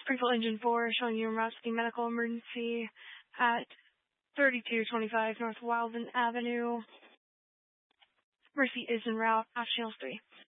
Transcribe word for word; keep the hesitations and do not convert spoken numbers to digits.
Springfield Engine four showing you emergency medical emergency at thirty-two twenty-five North Wildman Avenue. Mercy is en route. Off channel three.